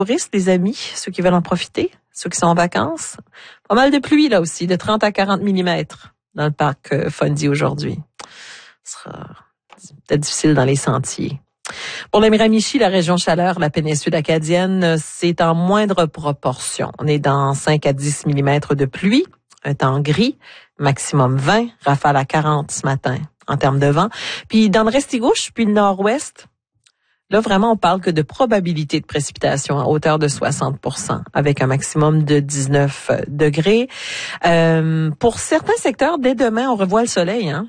touristes, les amis, ceux qui veulent en profiter, ceux qui sont en vacances. Pas mal de pluie là aussi, de 30 à 40 millimètres dans le parc Fundy aujourd'hui. Ce sera peut-être difficile dans les sentiers. Pour la Miramichi, la région chaleur, la péninsule acadienne, c'est en moindre proportion. On est dans 5 à 10 millimètres de pluie, un temps gris, maximum 20, rafale à 40 ce matin en termes de vent. Puis dans le Restigouche, puis le nord-ouest, là, vraiment, on parle que de probabilité de précipitation à hauteur de 60%, avec un maximum de 19 degrés. Pour certains secteurs, dès demain, on revoit le soleil. Hein?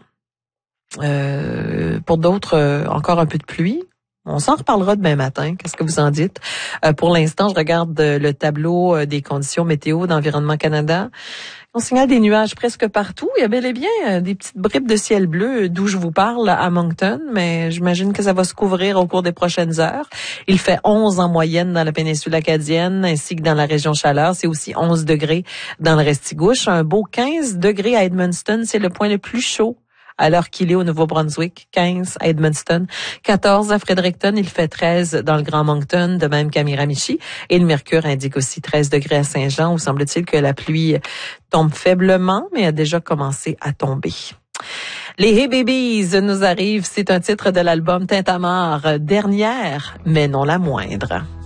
Pour d'autres, encore un peu de pluie. On s'en reparlera demain matin. Qu'est-ce que vous en dites? Pour l'instant, je regarde le tableau des conditions météo d'Environnement Canada. On signale des nuages presque partout. Il y a bel et bien des petites bribes de ciel bleu d'où je vous parle à Moncton, mais j'imagine que ça va se couvrir au cours des prochaines heures. Il fait 11 en moyenne dans la péninsule acadienne ainsi que dans la région chaleur. C'est aussi 11 degrés dans le Restigouche. Un beau 15 degrés à Edmundston. C'est le point le plus chaud à l'heure qu'il est au Nouveau-Brunswick, 15 à Edmundston, 14 à Fredericton, il fait 13 dans le Grand Moncton, de même qu'à Miramichi. Et le mercure indique aussi 13 degrés à Saint-Jean, où semble-t-il que la pluie tombe faiblement, mais a déjà commencé à tomber. Les Hey Babies nous arrivent, c'est un titre de l'album Tintamarre, dernière, mais non la moindre.